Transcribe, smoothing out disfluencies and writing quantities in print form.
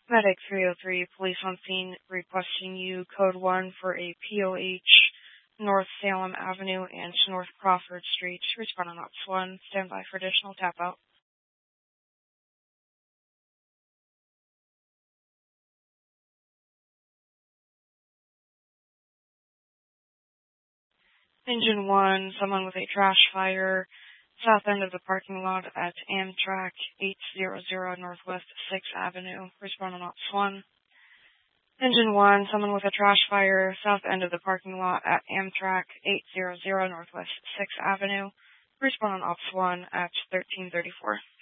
Medic 303, police on scene requesting you code 1 for a POH North Salem Avenue and North Crawford Street. Respond on Ops 1. Stand by for additional tap out. Engine 1, someone with a trash fire, south end of the parking lot at Amtrak 800 Northwest 6th Avenue. Respond on Ops 1. Engine 1, someone with a trash fire, south end of the parking lot at Amtrak 800 Northwest 6th Avenue. Respond on Ops 1 at 1334.